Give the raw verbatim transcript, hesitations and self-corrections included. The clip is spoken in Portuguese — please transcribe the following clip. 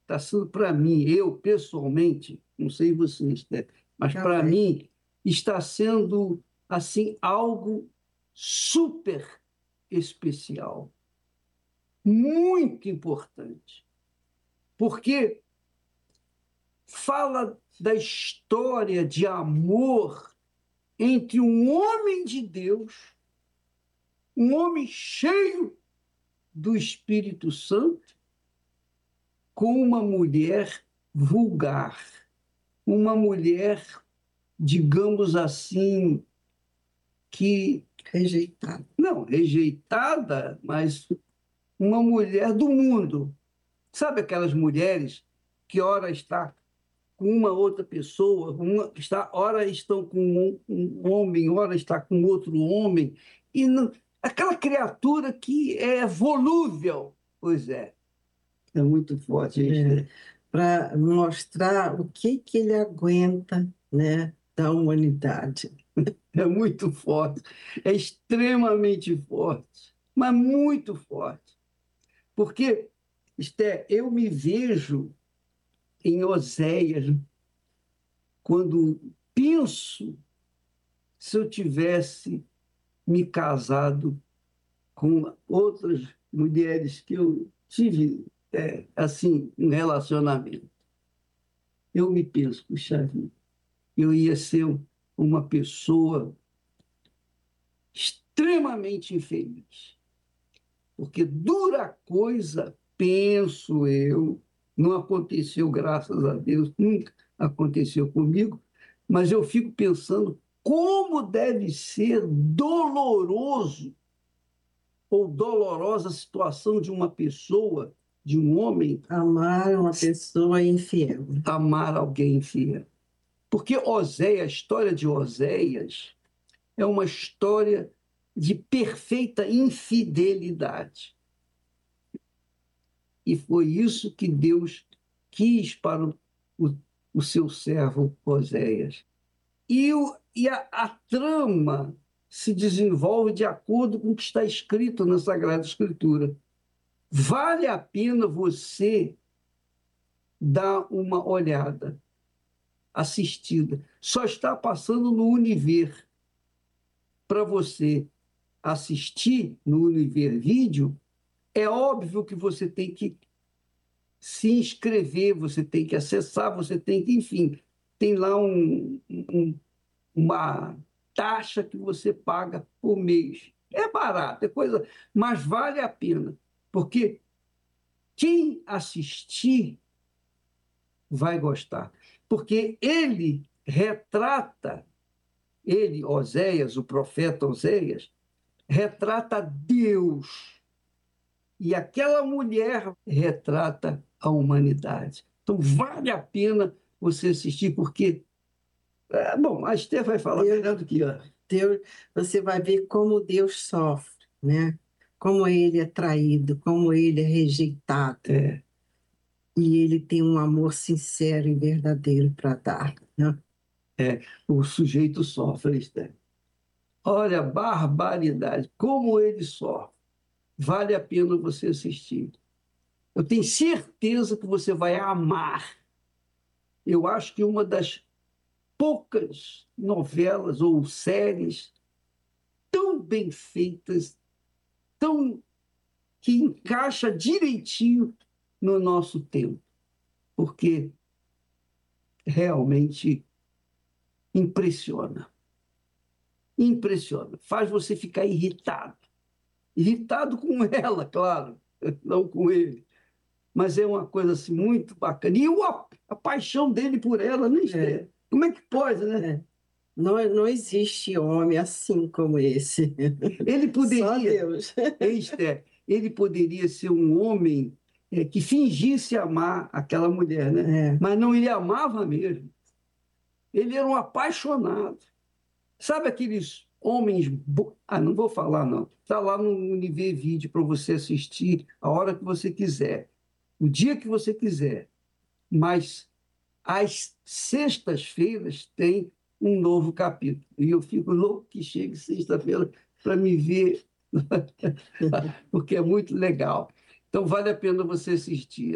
está sendo para mim, eu pessoalmente, não sei vocês, né? Mas para mim está sendo assim algo super especial, muito importante, porque fala da história de amor entre um homem de Deus, um homem cheio do Espírito Santo, com uma mulher vulgar, uma mulher, digamos assim, que... Rejeitada. Não, rejeitada, mas uma mulher do mundo. Sabe aquelas mulheres que ora está com uma outra pessoa, uma, está, ora estão com um, um homem, ora está com outro homem, e não, aquela criatura que é volúvel. Pois é, é muito forte isso. É, para mostrar o que, que ele aguenta, né, da humanidade. É muito forte, é extremamente forte, mas muito forte. Porque, Esté, eu me vejo em Oséias, quando penso se eu tivesse me casado com outras mulheres que eu tive, é, assim, um relacionamento. Eu me penso, puxa vida, eu ia ser uma pessoa extremamente infeliz. Porque dura coisa, penso eu, não aconteceu, graças a Deus, nunca aconteceu comigo, mas eu fico pensando como deve ser doloroso ou dolorosa a situação de uma pessoa, de um homem, Amar uma pessoa infiel. amar alguém infiel. Porque Oséias, a história de Oséias é uma história de perfeita infidelidade. E foi isso que Deus quis para o, o, o seu servo Oséias. E, o, e a, a trama se desenvolve de acordo com o que está escrito na Sagrada Escritura. Vale a pena você dar uma olhada, assistida. Só está passando no Univer. Para você assistir no Univer Vídeo, é óbvio que você tem que se inscrever, você tem que acessar, você tem que, enfim, tem lá um, um, uma taxa que você paga por mês. É barato, é coisa, mas vale a pena, porque quem assistir vai gostar, porque ele retrata, ele, Oséias, o profeta Oséias, retrata Deus, e aquela mulher retrata a humanidade. Então, vale a pena você assistir, porque... É, bom, a Esther vai falar Deus, melhor do que eu. Deus, você vai ver como Deus sofre, né? Como ele é traído, como ele é rejeitado. É, E ele tem um amor sincero e verdadeiro para dar, né? é, o sujeito sofre, Esther. Olha, barbaridade, como ele sofre. Vale a pena você assistir. Eu tenho certeza que você vai amar. Eu acho que uma das poucas novelas ou séries tão bem feitas, tão que encaixa direitinho no nosso tempo, porque realmente impressiona. Impressiona. Faz você ficar irritado. Irritado com ela, claro, não com ele. Mas é uma coisa assim, muito bacana. E a, a paixão dele por ela, né, Esther? É. Como é que pode, né? É. Não, não existe homem assim como esse. Ele poderia, Só Deus. Esther, ele poderia ser um homem é, que fingisse amar aquela mulher, né? É. Mas não, ele amava mesmo. Ele era um apaixonado. Sabe aqueles homens... Bo... Ah, não vou falar, não. Está lá no Univer Vídeo para você assistir a hora que você quiser, o dia que você quiser. Mas às sextas-feiras tem um novo capítulo. E eu fico louco que chegue sexta-feira para me ver, porque é muito legal. Então, vale a pena você assistir.